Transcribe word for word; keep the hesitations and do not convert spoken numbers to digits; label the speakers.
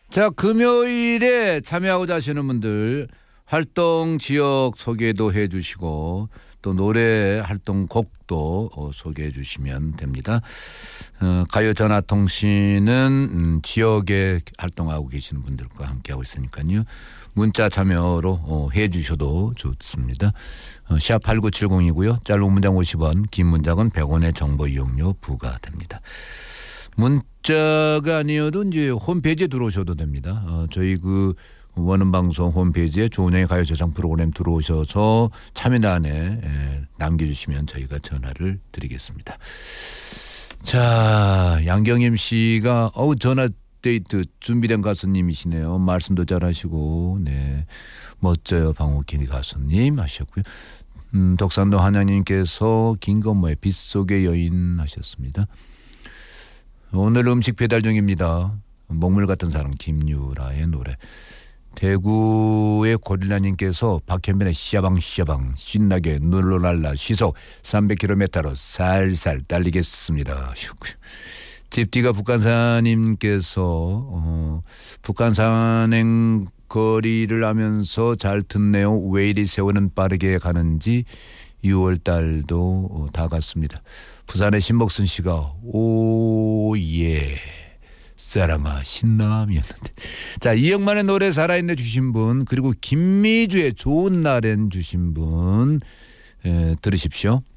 Speaker 1: 자, 금요일에 참여하고자 하시는 분들 활동 지역 소개도 해 주시고 또 노래 활동 곡도 소개해 주시면 됩니다. 어, 가요전화통신은 음, 지역에 활동하고 계시는 분들과 함께하고 있으니까요. 문자 참여로 어, 해 주셔도 좋습니다. 어, 샵 팔구칠공이고요. 짧은 문장 오십 원, 긴 문장은 백 원의 정보 이용료 부과됩니다. 문자가 아니어도 이제 홈페이지에 들어오셔도 됩니다. 어, 저희 그 원음방송 홈페이지에 조은영의 가요세상 프로그램 들어오셔서 참여란에 에, 남겨주시면 저희가 전화를 드리겠습니다. 자, 양경임 씨가 어우 전화 데이트 준비된 가수님이시네요. 말씀도 잘하시고 네 멋져요 방옥희 가수님 하셨고요. 음, 덕산도 한양님께서 김건모의 빗속의 여인 하셨습니다. 오늘 음식 배달 중입니다. 먹물 같은 사랑 김유라의 노래. 대구의 고릴라님께서 박현빈의 시야방 시야방 신나게 눌러날라 시속 삼백 킬로미터로 살살 달리겠습니다. 집디가 북한사님께서 어, 북한산행 거리를 하면서 잘 듣네요. 왜 이리 세월은 빠르게 가는지 유월 달도 다 갔습니다. 부산의 신목순 씨가 오예 사랑아 신남이었는데. 자, 이영만의 노래 살아있네 주신 분 그리고 김미주의 좋은 날엔 주신 분 에, 들으십시오.